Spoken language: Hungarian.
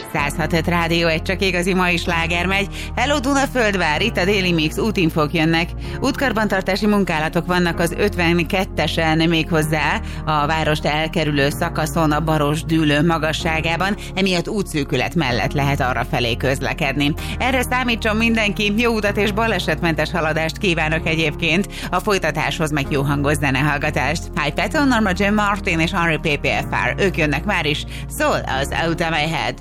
106.5 Rádió, egy csak igazi mai sláger megy. Hello Dunaföldvár, itt a Daily Mix, útinfók jönnek. Útkarbantartási munkálatok vannak az 52-esen méghozzá a várost elkerülő szakaszon a Baros-Dűlő magasságában, emiatt útszűkület mellett lehet arrafelé közlekedni. Erre számítson mindenki, jó utat és balesetmentes haladást kívánok egyébként, a folytatáshoz meg jó hangos zenehallgatást. Hi Patton, Norma Jean Martin és Henry PPFR, ők jönnek már is, szól az Out of My Head.